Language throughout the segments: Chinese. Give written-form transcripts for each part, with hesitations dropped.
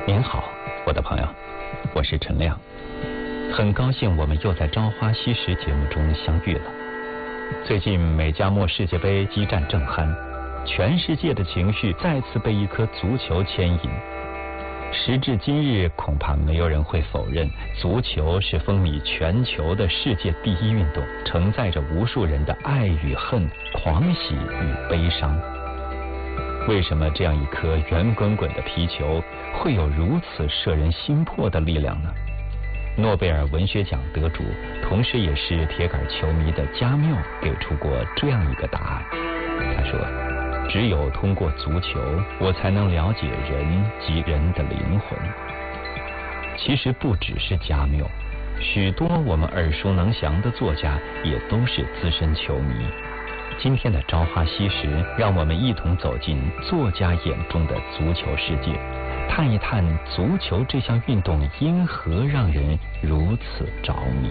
您好，我的朋友，我是陈亮，很高兴我们又在《朝花夕拾》节目中相遇了。最近美加墨世界杯激战正酣，全世界的情绪再次被一颗足球牵引。时至今日，恐怕没有人会否认，足球是风靡全球的世界第一运动，承载着无数人的爱与恨、狂喜与悲伤。为什么这样一颗圆滚滚的皮球会有如此摄人心魄的力量呢？诺贝尔文学奖得主，同时也是铁杆球迷的加缪给出过这样一个答案。他说，只有通过足球，我才能了解人及人的灵魂。其实不只是加缪，许多我们耳熟能详的作家也都是资深球迷。今天的《朝花夕拾》，让我们一同走进作家眼中的足球世界，探一探足球这项运动因何让人如此着迷。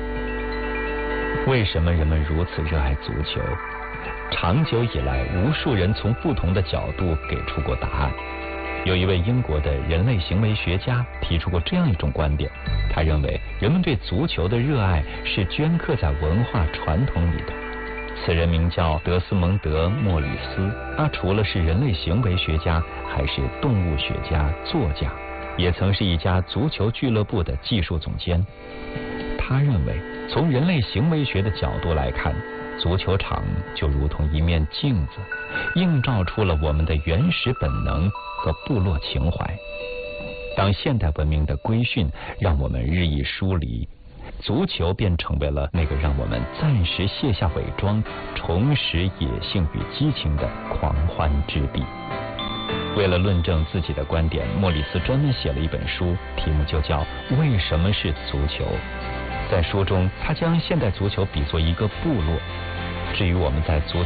为什么人们如此热爱足球？长久以来，无数人从不同的角度给出过答案。有一位英国的人类行为学家提出过这样一种观点，他认为人们对足球的热爱是镌刻在文化传统里的。此人名叫德斯蒙德·莫里斯，他除了是人类行为学家，还是动物学家、作家，也曾是一家足球俱乐部的技术总监。他认为，从人类行为学的角度来看，足球场就如同一面镜子，映照出了我们的原始本能和部落情怀。当现代文明的规训让我们日益疏离，足球便成为了那个让我们暂时卸下伪装，重拾野性与激情的狂欢之地。为了论证自己的观点，莫里斯专门写了一本书，题目就叫《为什么是足球》。在书中，他将现代足球比作一个部落。至于我们在足